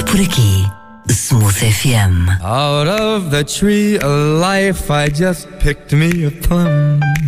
por aqui, Smooth FM. Out of the tree of life I just picked me a plum.